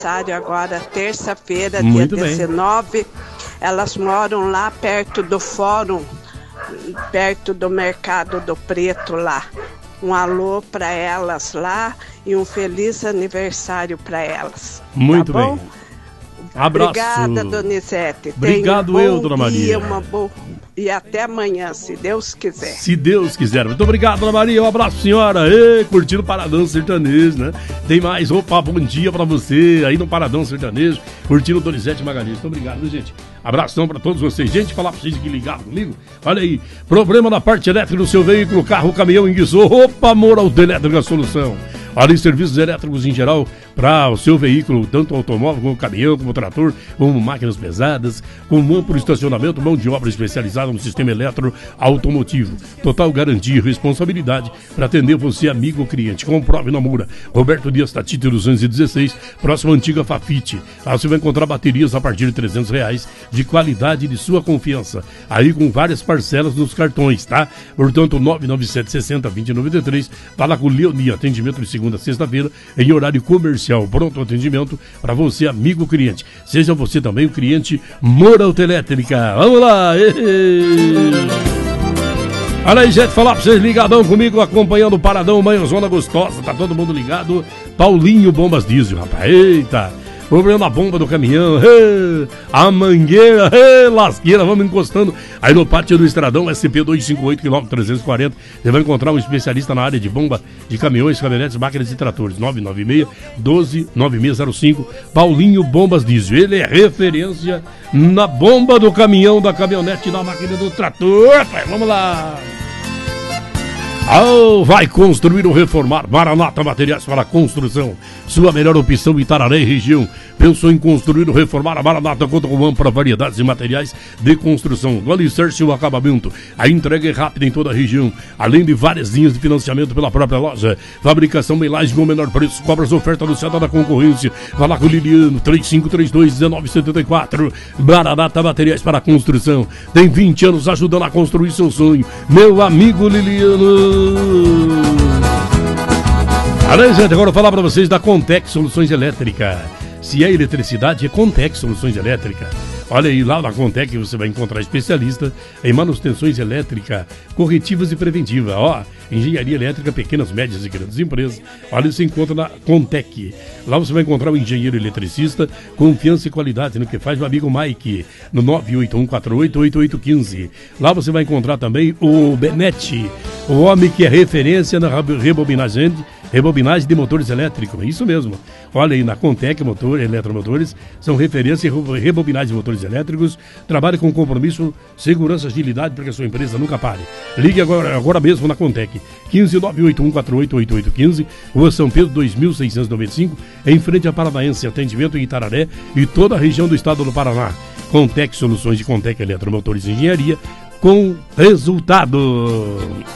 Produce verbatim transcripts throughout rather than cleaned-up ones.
agora, terça-feira, dia dezenove. Elas moram lá perto do fórum, perto do Mercado do Preto lá. Um alô para elas lá e um feliz aniversário para elas. Muito tá bom? bem. Abraço. Obrigada, Donizete. Obrigado, um eu, Dona Maria. Dia, uma boa... E até amanhã, se Deus quiser. Se Deus quiser. Muito obrigado, Dona Maria. Um abraço, senhora. Ei, curtindo o Paradão Sertanejo, né? Tem mais. Opa, bom dia pra você aí no Paradão Sertanejo, curtindo o Donizete Magalhães. Muito obrigado, gente. Abração pra todos vocês. Gente, falar pra vocês que ligaram comigo. Olha aí, problema na parte elétrica do seu veículo, carro, caminhão, enguiçou. Opa, Moral Elétrica Solução. Olha, serviços elétricos em geral para o seu veículo, tanto automóvel como caminhão, como trator, como máquinas pesadas, com amplo estacionamento, mão de obra especializada no sistema eletro automotivo. Total garantia e responsabilidade para atender você, amigo cliente. Comprove na Moura. Roberto Dias Tatite duzentos e dezesseis, próximo à antiga Fafite. Lá você vai encontrar baterias a partir de trezentos reais, de qualidade de sua confiança. Aí com várias parcelas nos cartões, tá? Portanto, nove nove sete sessenta, vinte, noventa e três. Fala com o Leoni, atendimento de segunda a sexta-feira, em horário comercial. Pronto atendimento para você, amigo cliente. Seja você também o cliente Moral Elétrica. Vamos lá! Olha aí, gente, falar pra vocês ligadão comigo, acompanhando o Paradão, Manhãzona Gostosa. Tá todo mundo ligado? Paulinho Bombas Diesel, rapaz. Eita! Problema na bomba do caminhão, hey, a mangueira, hey, lasqueira, vamos encostando. Aí no pátio do Estradão, S P duzentos e cinquenta e oito, quilômetro trezentos e quarenta, você vai encontrar um especialista na área de bomba de caminhões, caminhonetes, máquinas e tratores. nove nove seis, doze, nove seis zero cinco, Paulinho Bombas Diesel. Ele é referência na bomba do caminhão, da caminhonete e da máquina do trator. Pai, vamos lá. Oh, vai construir ou reformar? Maranata Materiais para Construção. Sua melhor opção em Itararé e região. Pensou em construir ou reformar? A Maranata conta com ampla variedade de materiais de construção. Do alicerce e o acabamento. A entrega é rápida em toda a região. Além de várias linhas de financiamento pela própria loja. Fabricação Meilagem com o menor preço. Cobra as ofertas anunciadas da concorrência. Vai lá com o Liliano. três cinco três dois, um nove sete quatro. Maranata Materiais para Construção. Tem vinte anos ajudando a construir seu sonho. Meu amigo Liliano. Além, gente, agora eu vou falar para vocês da Contec Soluções Elétricas. Se é eletricidade, é Contec Soluções Elétricas. Olha aí, lá na Contec você vai encontrar especialista em manutenções elétricas, corretivas e preventivas. Ó, engenharia elétrica, pequenas, médias e grandes empresas. Olha, você encontra na Contec. Lá você vai encontrar o engenheiro eletricista, confiança e qualidade no que faz o amigo Mike, no nove oito um quatro oito, oito oito um cinco. Lá você vai encontrar também o Benete, o homem que é referência na rebobinagem, rebobinagem de motores elétricos. Isso mesmo. Olha aí, na Contec Motor, Eletromotores, são referência em rebobinagem de motores elétricos. Trabalhe com compromisso, segurança, agilidade, para que a sua empresa nunca pare. Ligue agora, agora mesmo na Contec. quinze nove oito um quatro oito, oito oito um cinco, Rua São Pedro dois mil seiscentos e noventa e cinco, em frente a Paranaense. Atendimento em Itararé e toda a região do estado do Paraná. Contec Soluções de Contec Eletromotores e Engenharia, com resultado.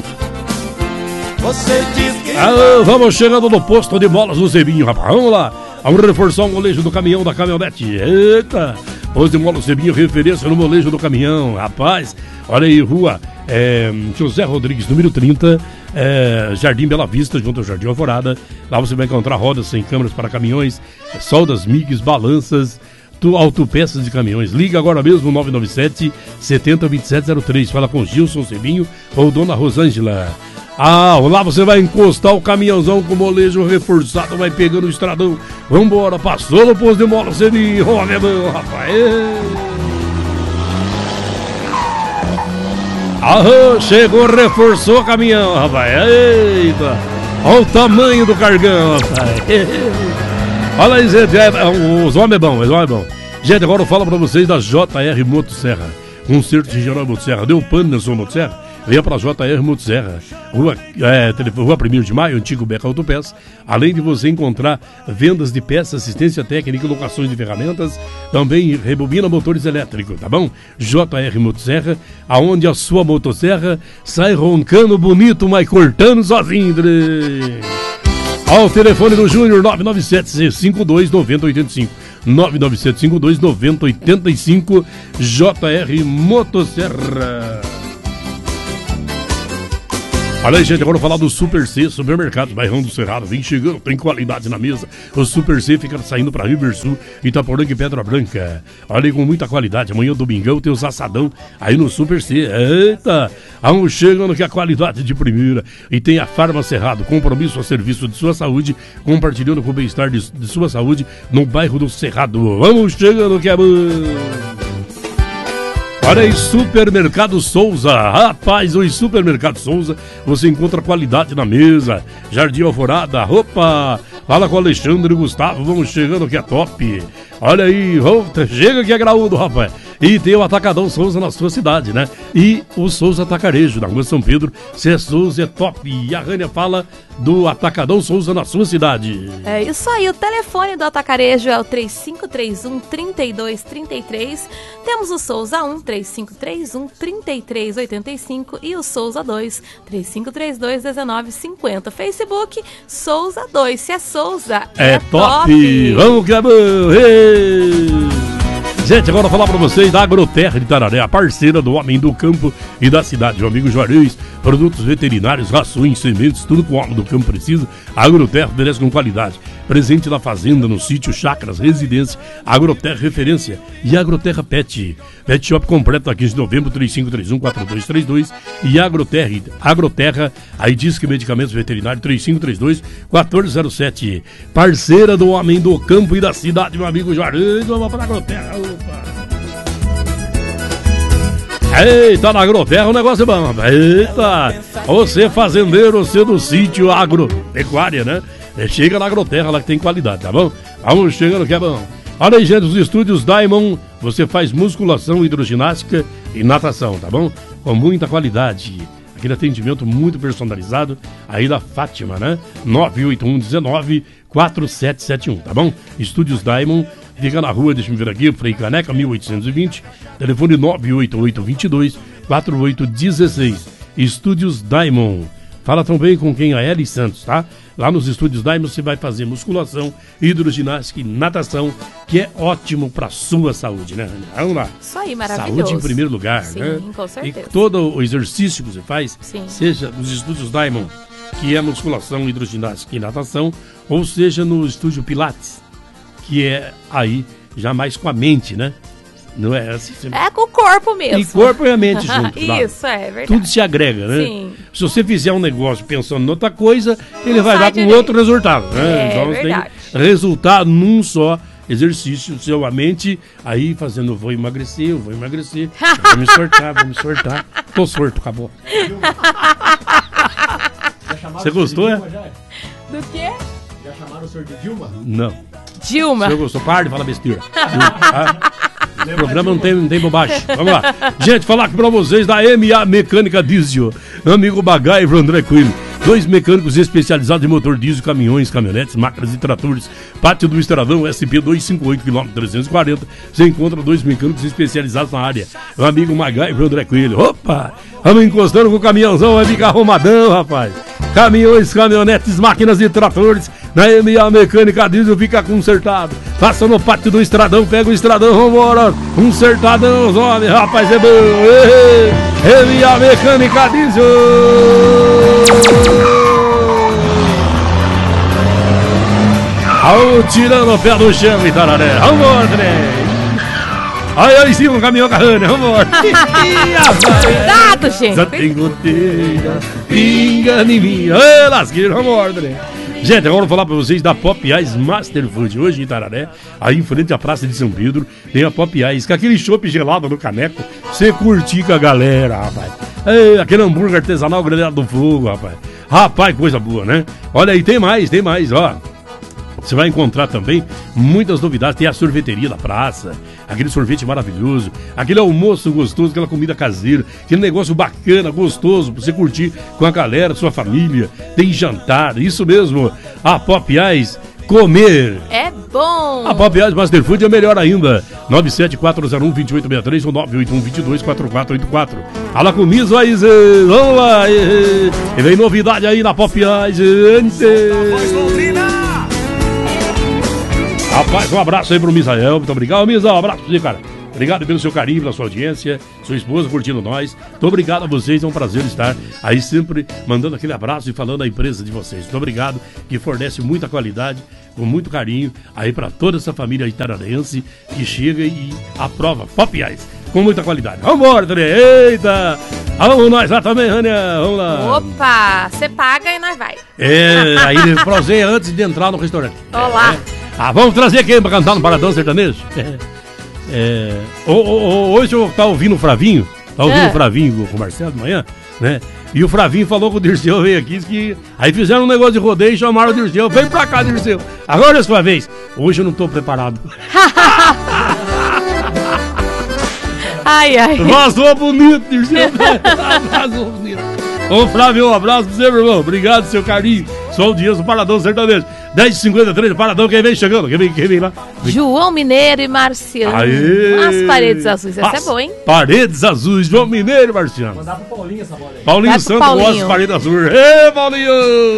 Você diz que... Ah, vamos chegando no posto de molas do Zebinho, rapaz. Vamos lá. Vamos reforçar o molejo do caminhão, da caminhonete. Eita! Posto de molas do Zebinho, referência no molejo do caminhão. Rapaz, olha aí, rua é, José Rodrigues, número trinta, é, Jardim Bela Vista, junto ao Jardim Alvorada. Lá você vai encontrar rodas sem câmeras para caminhões, soldas, migs, balanças, autopeças de caminhões. Liga agora mesmo, nove nove sete, setenta, vinte e sete zero três. Fala com Gilson Zebinho ou Dona Rosângela. Ah, lá você vai encostar o caminhãozão com molejo reforçado, vai pegando o estradão. Vambora, passou no posto de mola, Zebinho. Ó, meu Deus, rapaz. Ah, chegou, reforçou o caminhão, rapaz. Eita, olha o tamanho do cargão, rapaz. Olha aí, gente, é, os homens é bom, os homens é bom. Gente, agora eu falo pra vocês da J R Motosserra. Concerto de geral Motosserra. Deu pano na sua Motosserra? Venha para a J R Motosserra, Rua, é, Rua primeiro de Maio, Antigo Beca Autopeças. Além de você encontrar vendas de peças, assistência técnica e locações de ferramentas, também rebobina motores elétricos, tá bom? J R Motosserra, aonde a sua motosserra sai roncando bonito, mas cortando sozinho. Ao telefone do Júnior, nove nove sete cinco dois nove zero oito cinco. nove nove sete cinco dois nove zero oito cinco. J R Motosserra. Olha aí, gente, agora eu vou falar do Super C, Supermercado Bairrão do Cerrado. Vem chegando, tem qualidade na mesa. O Super C fica saindo pra Riversul, Itaporanga e Pedra Branca. Olha aí, com muita qualidade. Amanhã, domingão, tem os assadão aí no Super C. Eita! Vamos chegando que a qualidade de primeira. E tem a Farma Cerrado, compromisso a serviço de sua saúde, compartilhando com o bem-estar de, de sua saúde no bairro do Cerrado. Vamos chegando que é bom! Olha aí, Supermercado Souza. Rapaz, o Supermercado Souza, você encontra qualidade na mesa. Jardim Alvorada, opa! Fala com o Alexandre e Gustavo, vamos chegando que é top. Olha aí, volta, chega que é graúdo, rapaz. E tem o Atacadão Souza na sua cidade, né? E o Souza Atacarejo, na rua São Pedro. Se é Souza, é top. E a Rânia fala do Atacadão Souza na sua cidade. É isso aí, o telefone do Atacarejo é o três cinco três um, três dois três três. Temos o Souza um, três cinco três um, três três oito cinco e o Souza dois, três cinco três dois, um nove cinco zero. Facebook, Souza dois. Se é Souza, é, é top. top. Vamos que é bom. Gente, agora eu vou falar pra vocês da Agroterra de Tararé, a parceira do homem do campo e da cidade. Meu amigo Juarez, produtos veterinários, rações, sementes, tudo que o homem do campo precisa. A Agroterra oferece com qualidade. Presente na fazenda, no sítio, chácaras, residência. Agroterra referência. E Agroterra Pet. Pet Shop completo aqui de novembro, três cinco três um, quatro dois três dois. E Agroterra, Agroterra, aí diz que medicamentos veterinários, três cinco três dois, quatro zero sete. Parceira do homem do campo e da cidade, meu amigo Juarez. Vamos para a Agroterra. Opa. Eita, na Agroterra o negócio é bom. Eita, você fazendeiro, você do sítio agropecuária, né? Chega na Agroterra lá que tem qualidade, tá bom? Vamos chegando que é bom. Olha aí, gente, os estúdios Diamond, você faz musculação, hidroginástica e natação, tá bom? Com muita qualidade. Aquele atendimento muito personalizado aí da Fátima, né? nove oito um, um nove, quatro sete sete um, tá bom? Estúdios Diamond, fica na rua, deixa eu ver aqui, Frei Caneca, mil oitocentos e vinte, telefone nove oito oito, dois dois, quatro oito um seis. Estúdios Diamond. Fala também com quem? A Eli Santos, tá? Lá nos Estúdios Diamond você vai fazer musculação, hidroginástica e natação, que é ótimo pra sua saúde, né? Vamos lá. Isso aí, maravilhoso. Saúde em primeiro lugar, sim, né? Sim, com certeza. E todo o exercício que você faz, sim, seja nos Estúdios Diamond, que é musculação, hidroginástica e natação, ou seja no Estúdio Pilates, que é aí já mais com a mente, né? Não é assim? Você... É com o corpo mesmo. E corpo e a mente junto. Isso, é verdade. Tudo se agrega, né? Sim. Se você fizer um negócio pensando em outra coisa, ele não vai dar com direito. outro resultado, né? É, então você verdade. tem resultado num só exercício, seu a mente, aí fazendo, vou emagrecer, eu vou emagrecer, vou me sortar, vou me sortar. Tô sorto, acabou. Você gostou, é? Do quê? Já chamaram o senhor de Dilma? Não. Dilma. Você gostou? Para de falar besteira. Tá? O programa não tem, não tem bobagem. Vamos lá. Gente, falar aqui pra vocês da M A Mecânica Diesel. Meu amigo Bagaivo André Coelho. Dois mecânicos especializados em motor diesel, caminhões, caminhonetes, máquinas e tratores. Pátio do Estradão, S P duzentos e cinquenta e oito, quilômetro trezentos e quarenta. Você encontra dois mecânicos especializados na área. Meu amigo Bagaivo André Coelho. Opa! Vamos encostando com o caminhãozão, vai ficar arrumadão, rapaz. Caminhões, caminhonetes, máquinas e tratores. Na M A Mecânica Diesel fica consertado. Passa no Pátio do Estradão, pega o Estradão, vambora. Consertadão, os homens, rapaz, é bom. M A Mecânica Diesel. Ao tirando o pé do chão, Itararé. Vambora, trem. Aí, aí sim, um caminhão carrando, vambora. Cuidado, gente. Já tem goteira, pinga em mim. Ô, lasqueiro, vambora, trem. Gente, agora eu vou falar pra vocês da Pop Ice Master Food. Hoje em Itararé, aí em frente à Praça de São Pedro, tem a Pop Ice, com aquele chopp gelado no caneco, você curtir com a galera, rapaz. Ei, aquele hambúrguer artesanal grelhado do fogo, rapaz. Rapaz, coisa boa, né? Olha aí, tem mais, tem mais, ó. Você vai encontrar também muitas novidades. Tem a sorveteria da praça, aquele sorvete maravilhoso, aquele almoço gostoso, aquela comida caseira, aquele negócio bacana, gostoso, pra você curtir com a galera, sua família. Tem jantar, isso mesmo. A Pop Ice, comer. É bom. A Pop Ice Master Food é melhor ainda. nove sete quatro zero um, dois oito seis três ou nove oito um, dois dois quatro quatro oito quatro. Fala comigo, aí, vamos lá. E vem novidade aí na Pop Ice. Rapaz, um abraço aí pro Misael, muito obrigado, Misael, um abraço pra você, cara. Obrigado pelo seu carinho, pela sua audiência, sua esposa curtindo nós. Muito obrigado a vocês, é um prazer estar aí sempre mandando aquele abraço e falando da empresa de vocês. Muito obrigado, que fornece muita qualidade, com muito carinho, aí para toda essa família itararense que chega e aprova Pop Ice, com muita qualidade. Vamos embora, Tânia. Eita! Vamos nós lá também, Rania. Vamos lá. Opa, você paga e nós vai. É, aí prosei antes de entrar no restaurante. Olá. É, é. Ah, vamos trazer quem pra cantar no Paradão Sertanejo? É. É. O, o, o, hoje eu tava ouvindo o Fravinho, tava ouvindo é. o Fravinho com o Marcelo de manhã, né? E o Fravinho falou que o Dirceu veio aqui, que aí fizeram um negócio de rodeio e chamaram o Dirceu. Vem pra cá, Dirceu. Agora é a sua vez. Hoje eu não tô preparado. Ai, ai. Vazou bonito, Dirceu. Vazou bonito. Ô, Flávio, um abraço pra você, meu irmão. Obrigado, seu carinho. Sou o Dias do Paradão Sertanejo. dez e cinquenta e três, Paradão, quem vem chegando? Quem vem, quem vem lá? Vem. João Mineiro e Marciano. Aê. As paredes azuis, essa As é boa, hein? Paredes azuis, João Mineiro e Marciano. Mandar pro Paulinho essa bola aí. Paulinho Santos, Paulinho. Paredes azuis. Ê, Paulinho!